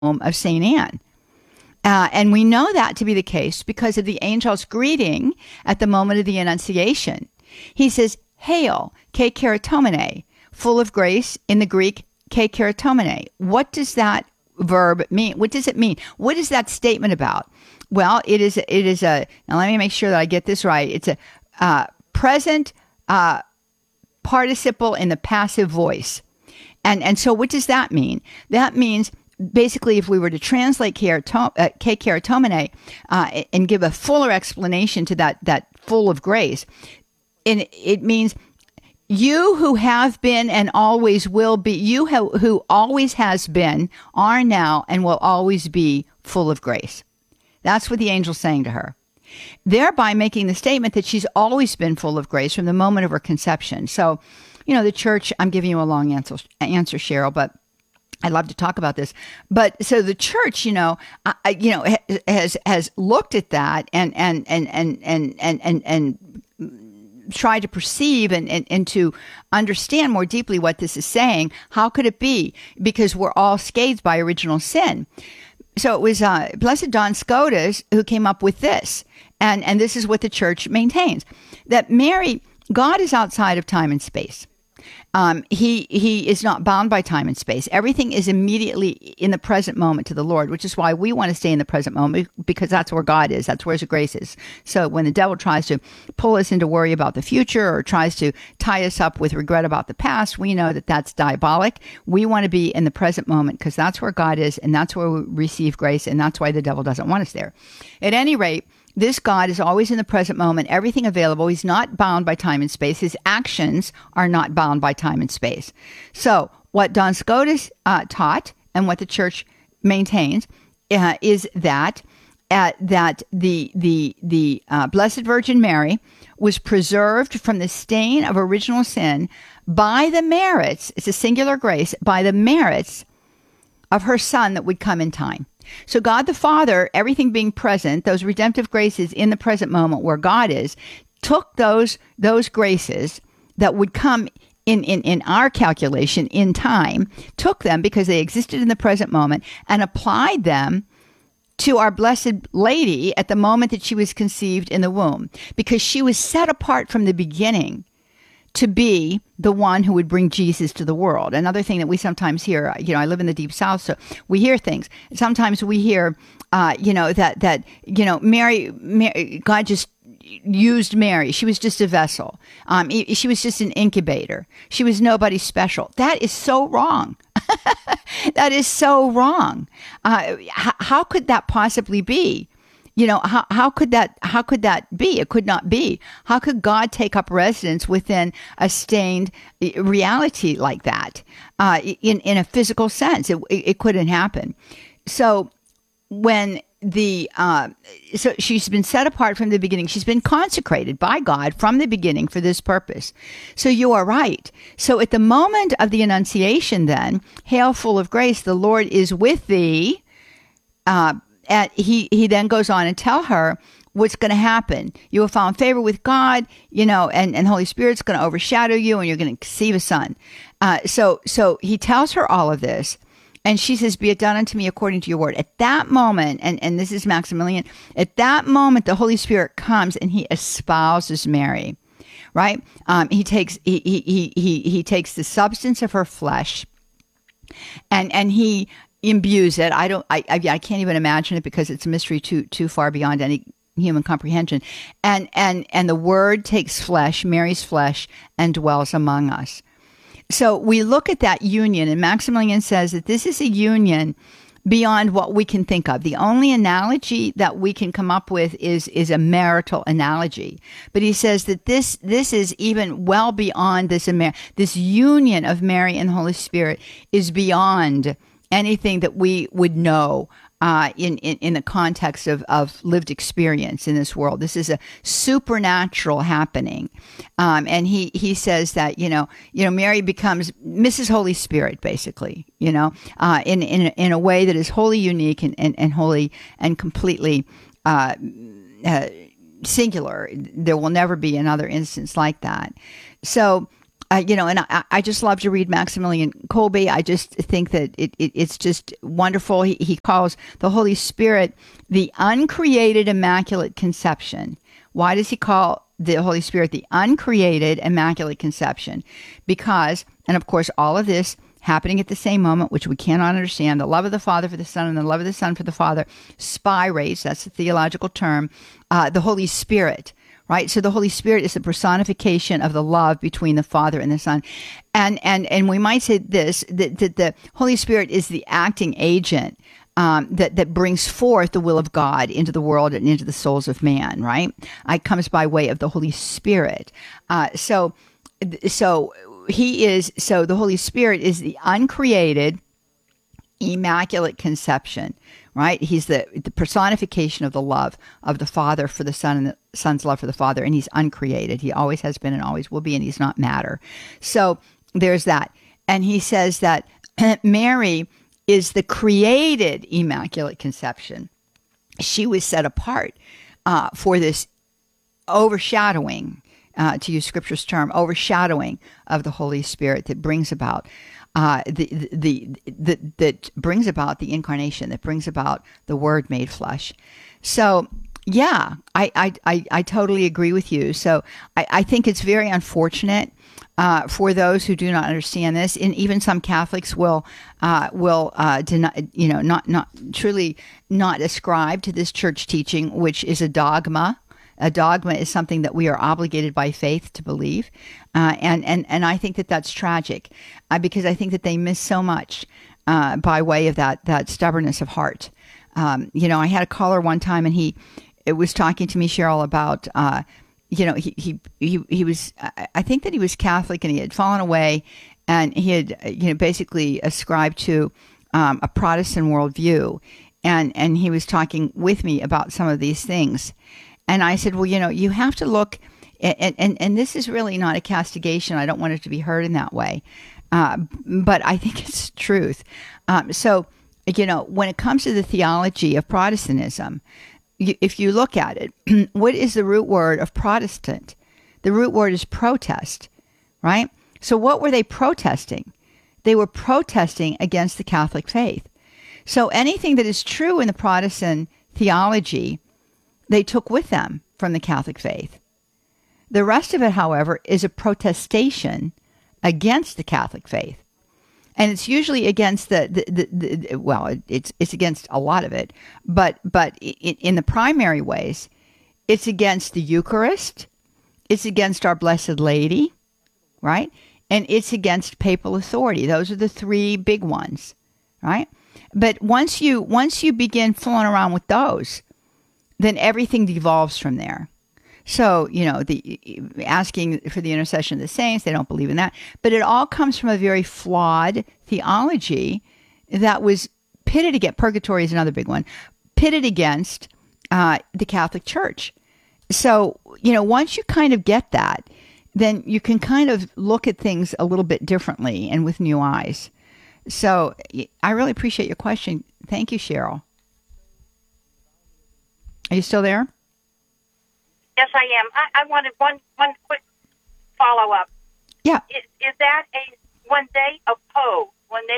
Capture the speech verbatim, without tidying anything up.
of Saint Anne. Uh, and we know that to be the case because of the angel's greeting at the moment of the Annunciation. He says, "Hail, Ke keratomene," full of grace, in the Greek, Ke keratomene. What does that verb mean? What does it mean? What is that statement about? Well, it is, it is a, now let me make sure that I get this right. It's a uh, present uh, participle in the passive voice. And, and so what does that mean? That means basically, if we were to translate keratom- uh, Ke keratomene uh, and give a fuller explanation to that, that full of grace, and it means you who have been and always will be, you who, who always has been, are now, and will always be full of grace. That's what the angel's saying to her, thereby making the statement that she's always been full of grace from the moment of her conception. So, you know, the church, I'm giving you a long answer, answer Cheryl, but I love to talk about this. But so the church, you know, uh, you know, has has looked at that and and and and and and and, and tried to perceive and, and and to understand more deeply what this is saying. How could it be? Because we're all scathed by original sin. So it was uh, Blessed Duns Scotus who came up with this, and and this is what the church maintains: that Mary, God is outside of time and space. Um, he he is not bound by time and space. Everything is immediately in the present moment to the Lord, which is why we want to stay in the present moment, because that's where God is. That's where his grace is. So when the devil tries to pull us into worry about the future or tries to tie us up with regret about the past, we know that that's diabolic. We want to be in the present moment because that's where God is, and that's where we receive grace, and that's why the devil doesn't want us there. At any rate, this God is always in the present moment, everything available. He's not bound by time and space. His actions are not bound by time and space. So what Duns Scotus uh, taught and what the church maintains uh, is that uh, that the the the uh, Blessed Virgin Mary was preserved from the stain of original sin by the merits, it's a singular grace, by the merits of her Son that would come in time. So God the Father, everything being present, those redemptive graces in the present moment where God is, took those those graces that would come in, in, in our calculation in time, took them because they existed in the present moment, and applied them to our Blessed Lady at the moment that she was conceived in the womb, because she was set apart from the beginning to be the one who would bring Jesus to the world. Another thing that we sometimes hear, you know, I live in the Deep South, so we hear things. Sometimes we hear, uh, you know, that, that you know, Mary, Mary, God just used Mary. She was just a vessel. Um, she was just an incubator. She was nobody special. That is so wrong. That is so wrong. Uh, h- how could that possibly be? You know, how, how could that, how could that be? It could not be. How could God take up residence within a stained reality like that? Uh, in, in a physical sense, it, it couldn't happen. So when the, uh, so she's been set apart from the beginning. She's been consecrated by God from the beginning for this purpose. So you are right. So at the moment of the Annunciation then, hail full of grace, the Lord is with thee. Uh, And he, he then goes on and tell her what's going to happen. You have found favor with God, you know, and, and Holy Spirit's going to overshadow you, and you're going to conceive a son. Uh, so so he tells her all of this, and she says, "Be it done unto me according to your word." At that moment, and, and this is Maximilian, at that moment, the Holy Spirit comes and he espouses Mary, right? Um, he takes he, he he he takes the substance of her flesh, and and he imbues it. I don't. I, I I can't even imagine it because it's a mystery too too far beyond any human comprehension. And and and the Word takes flesh, Mary's flesh, and dwells among us. So we look at that union, and Maximilian says that this is a union beyond what we can think of. The only analogy that we can come up with is is a marital analogy. But he says that this this is even well beyond this. This union of Mary and the Holy Spirit is beyond anything that we would know uh, in, in, in the context of, of lived experience in this world. This is a supernatural happening. Um, and he, he says that, you know, you know, Mary becomes Missus Holy Spirit, basically, you know, uh, in, in, in a way that is wholly unique and, and, and wholly and completely uh, uh, singular. There will never be another instance like that. So Uh, you know, and I, I just love to read Maximilian Kolbe. I just think that it, it it's just wonderful. He, he calls the Holy Spirit the uncreated immaculate conception. Why does he call the Holy Spirit the uncreated immaculate conception? Because, and of course, all of this happening at the same moment, which we cannot understand, the love of the Father for the Son and the love of the Son for the Father, spirates, that's the theological term, uh, the Holy Spirit, right? So the Holy Spirit is the personification of the love between the Father and the Son. And and and we might say this, that, that the Holy Spirit is the acting agent um, that, that brings forth the will of God into the world and into the souls of man, right? It comes by way of the Holy Spirit. Uh, so, so he is, so the Holy Spirit is the uncreated, immaculate conception, right? He's the, the personification of the love of the Father for the Son and the Son's love for the Father, and he's uncreated. He always has been and always will be, and he's not matter. So there's that. And he says that Mary is the created immaculate conception. She was set apart uh, for this overshadowing, uh, to use Scripture's term, overshadowing of the Holy Spirit that brings about uh, the, the, the, the that brings about the incarnation, that brings about the Word made flesh. So, yeah, I I, I, I totally agree with you. So I, I think it's very unfortunate uh, for those who do not understand this, and even some Catholics will uh, will uh, deny, you know, not not truly not ascribe to this church teaching, which is a dogma. A dogma is something that we are obligated by faith to believe. Uh, and, and, and I think that that's tragic uh, because I think that they miss so much uh, by way of that, that stubbornness of heart. Um, you know, I had a caller one time and he it was talking to me, Cheryl, about, uh, you know, he, he, he, he was, I think that he was Catholic and he had fallen away and he had, you know, basically ascribed to um, a Protestant worldview. And, and he was talking with me about some of these things. And I said, well, you know, you have to look, and, and, and this is really not a castigation. I don't want it to be heard in that way. Uh, but I think it's truth. Um, so, you know, when it comes to the theology of Protestantism, you, if you look at it, what is the root word of Protestant? The root word is protest, right? So what were they protesting? They were protesting against the Catholic faith. So anything that is true in the Protestant theology, they took with them from the Catholic faith. The rest of it, however, is a protestation against the Catholic faith. And it's usually against the, the, the, the well, it, it's it's against a lot of it, but but it, in the primary ways, it's against the Eucharist, it's against our Blessed Lady, right? And it's against papal authority. Those are the three big ones, right? But once you once you begin fooling around with those, then everything devolves from there. So, you know, the asking for the intercession of the saints, they don't believe in that. But it all comes from a very flawed theology that was pitted against, purgatory is another big one, pitted against uh, the Catholic Church. So, you know, once you kind of get that, then you can kind of look at things a little bit differently and with new eyes. So I really appreciate your question. Thank you, Cheryl. Are you still there? Yes, I am. I, I wanted one, one quick follow-up. Yeah. Is, is that a, when they oppose, when they